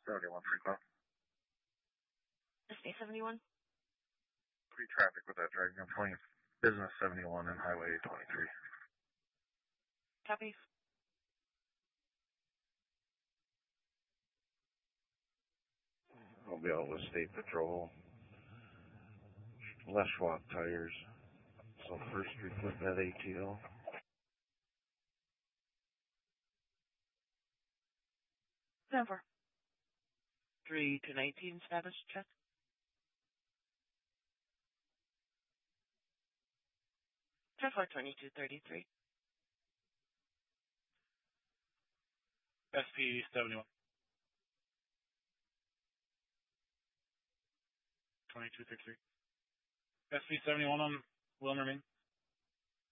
71 frequent. SP 71. Pre-traffic with that driving on 20 Business 71 and Highway 23. Copy. I'll be out with State Patrol. Less swap tires. So first frequent at ATL. Denver. 3 to 19 status check. Traffic 2233. SP 71. 2233. SP 71 on Wilmer, Maine.